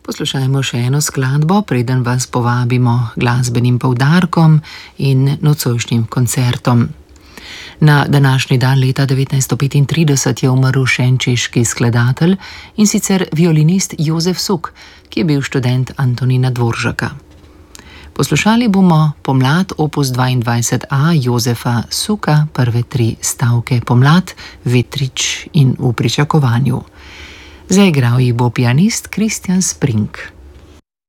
Poslušajmo še eno skladbo, preden vas povabimo glasbenim poudarkom in nocojšnjim koncertom. Na današnji dan leta 1935 je umrl še en češki skladatelj, in sicer violinist Jozef Suk, ki je bil študent Antonina Dvoržaka. Poslušali bomo Pomlad opus 22a Jozefa Suka, prve 3 stavke Pomlad, Vetrič in V pričakovanju. Zaigral jih bo pianist Christian Spring.